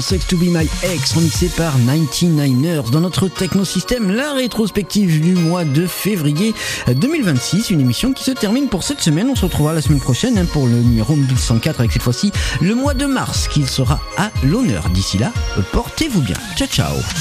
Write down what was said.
Sex to be my ex, remixé par 99ers. Dans notre technosystème, la rétrospective du mois de février 2026, une émission qui se termine pour cette semaine. On se retrouvera la semaine prochaine pour le numéro 1104 avec cette fois-ci le mois de mars qui sera à l'honneur. D'ici là, portez-vous bien. Ciao ciao.